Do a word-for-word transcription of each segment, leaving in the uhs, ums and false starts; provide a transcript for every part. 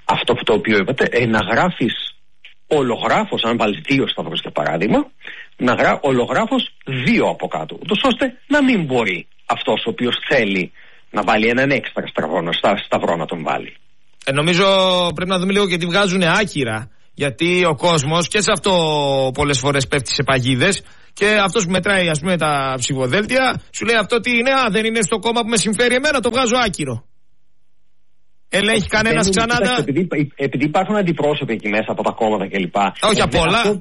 αυτό που το οποίο είπατε, ε, να γράφεις ολογράφος, αν βάλεις δύο σταυρούς για παράδειγμα, να γράφει ολογράφος δύο από κάτω, ούτως ώστε να μην μπορεί αυτός ο οποίος θέλει να βάλει έναν έξτρα σταυρό, σταυρό να τον βάλει. Ε, νομίζω πρέπει να δούμε λίγο γιατί βγάζουν άκυρα. Γιατί ο κόσμος και σε αυτό πολλές φορές πέφτει σε παγίδες. Και αυτός που μετράει, ας πούμε, τα ψηφοδέλτια, σου λέει αυτό τι είναι, α, δεν είναι στο κόμμα που με συμφέρει εμένα, το βγάζω άκυρο. Ελέγχει κανένας ξανά. Κοιτάξτε, επειδή, επειδή υπάρχουν αντιπρόσωποι εκεί μέσα από τα κόμματα κλπ. Όχι απ' όλα. Αυτό,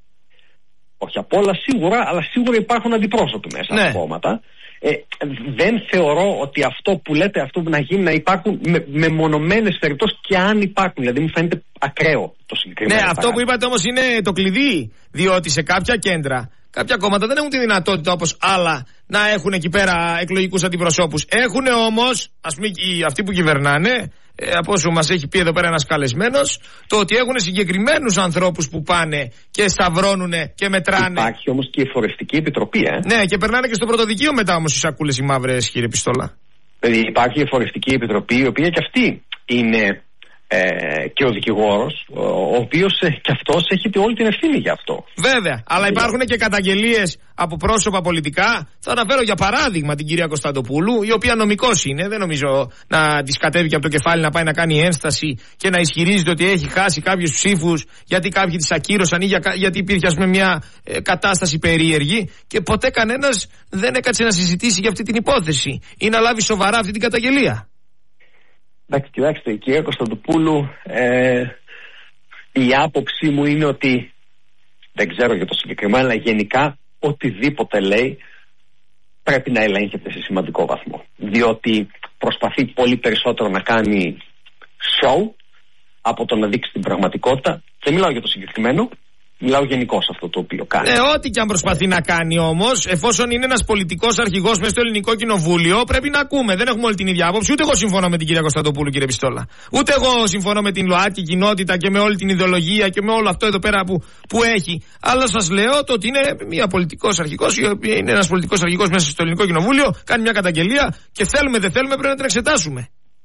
όχι απ' όλα σίγουρα, αλλά σίγουρα υπάρχουν αντιπρόσωποι μέσα ναι. από τα κόμματα. Ε, δεν θεωρώ ότι αυτό που λέτε, αυτό που να γίνει, να υπάρχουν με, μεμονωμένες περιπτώσεις, και αν υπάρχουν. Δηλαδή μου φαίνεται ακραίο το συγκεκριμένο. Ναι, αυτό που είπατε όμως είναι το κλειδί. Διότι σε κάποια κέντρα, κάποια κόμματα δεν έχουν τη δυνατότητα όπως άλλα να έχουν εκεί πέρα εκλογικούς αντιπροσώπους. Έχουν όμως, ας πούμε, αυτοί που κυβερνάνε, ε, από όσο μας έχει πει εδώ πέρα ένας καλεσμένος, το ότι έχουν συγκεκριμένους ανθρώπους που πάνε και σταυρώνουν και μετράνε. Υπάρχει όμως και η Φορευτική Επιτροπή, ε. Ναι, και περνάνε και στο πρωτοδικείο μετά όμως οι σακούλες οι μαύρες, κύριε Πιστόλα. Δηλαδή υπάρχει η Φορευτική Επιτροπή, η οποία και αυτή είναι ε, και ο δικηγόρος, ο, ο οποίος ε, και αυτός έχει όλη την ευθύνη για αυτό. Βέβαια, αλλά υπάρχουν και καταγγελίες από πρόσωπα πολιτικά. Θα αναφέρω για παράδειγμα την κυρία Κωνσταντοπούλου, η οποία νομικός είναι. Δεν νομίζω να της κατέβει και από το κεφάλι να πάει να κάνει ένσταση και να ισχυρίζεται ότι έχει χάσει κάποιους ψήφους γιατί κάποιοι της ακύρωσαν ή για, γιατί υπήρχε, ας πούμε, μια ε, κατάσταση περίεργη. Και ποτέ κανένας δεν έκατσε να συζητήσει για αυτή την υπόθεση ή να λάβει σοβαρά αυτή την καταγγελία. Εντάξει, κοιτάξτε, η κυρία Κωνσταντοπούλου, ε, η άποψή μου είναι ότι, δεν ξέρω για το συγκεκριμένο, αλλά γενικά οτιδήποτε λέει πρέπει να ελέγχεται σε σημαντικό βαθμό. Διότι προσπαθεί πολύ περισσότερο να κάνει show από το να δείξει την πραγματικότητα. Δεν μιλάω για το συγκεκριμένο, μιλάω γενικώς αυτό το οποίο κάνει. Ε, ό,τι και αν προσπαθεί να κάνει όμως, εφόσον είναι ένας πολιτικός αρχηγός μέσα στο ελληνικό κοινοβούλιο, πρέπει να ακούμε. Δεν έχουμε όλη την ίδια άποψη. Ούτε εγώ συμφωνώ με την κυρία Κωνσταντοπούλου, κύριε Πιστόλα. Ούτε εγώ συμφωνώ με την ΛΟΑΤΚΙ κοινότητα και με όλη την ιδεολογία και με όλο αυτό εδώ πέρα που, που έχει. Αλλά σας λέω το ότι είναι μια πολιτικός αρχηγός, η οποία είναι ένας πολιτικός αρχηγός μέσα στο ελληνικό κοινοβούλιο, κάνει μια καταγγελία και θέλουμε δεν θέλουμε πρέπει να την εξετάσουμε.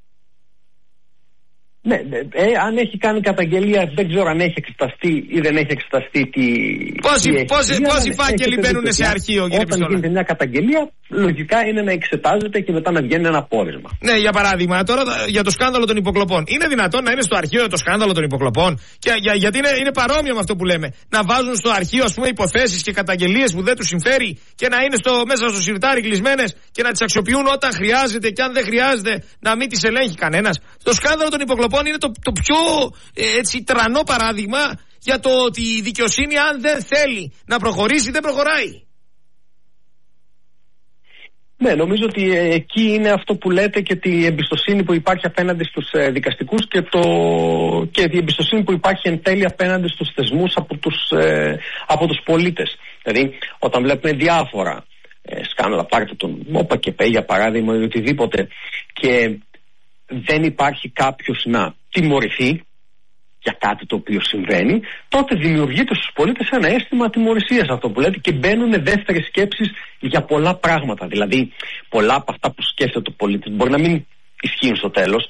Ναι, ε, αν έχει κάνει καταγγελία, δεν ξέρω αν έχει εξεταστεί ή δεν έχει εξεταστεί τι. Πόσοι, πόσοι, πόσοι φάκελοι μπαίνουν σε αρχείο, κύριε Πιστόλα. Όταν γίνεται μια καταγγελία, λογικά είναι να εξετάζεται και μετά να βγαίνει ένα πόρισμα. Ναι, για παράδειγμα, τώρα για το σκάνδαλο των υποκλοπών. Είναι δυνατόν να είναι στο αρχείο το σκάνδαλο των υποκλοπών? Και, για, γιατί είναι, είναι παρόμοιο με αυτό που λέμε. Να βάζουν στο αρχείο, ας πούμε, υποθέσεις και καταγγελίες που δεν τους συμφέρει και να είναι στο, μέσα στο σιρτάρι κλεισμένες και να τις αξιοποιούν όταν χρειάζεται και αν δεν χρειάζεται να μην τις ελέγχει κανένας. Το σκάνδαλο των υποκλοπών είναι το, το πιο ε, έτσι, τρανό παράδειγμα για το ότι η δικαιοσύνη, αν δεν θέλει να προχωρήσει, δεν προχωράει. Ναι, νομίζω ότι ε, εκεί είναι αυτό που λέτε και την εμπιστοσύνη που υπάρχει απέναντι στους ε, δικαστικούς και, το, και η εμπιστοσύνη που υπάρχει εν τέλει απέναντι στους θεσμούς από τους, ε, από τους πολίτες. Δηλαδή, όταν βλέπουμε διάφορα ε, σκάνδαλα, πάρτε τον ΜΟΠΑ και ΠΕ για παράδειγμα ή οτιδήποτε, και δεν υπάρχει κάποιος να τιμωρηθεί για κάτι το οποίο συμβαίνει, τότε δημιουργείται στους πολίτες ένα αίσθημα ατιμωρησίας, αυτό που λέτε, και μπαίνουν δεύτερες σκέψεις για πολλά πράγματα. Δηλαδή, πολλά από αυτά που σκέφτεται ο πολίτης μπορεί να μην ισχύουν στο τέλος,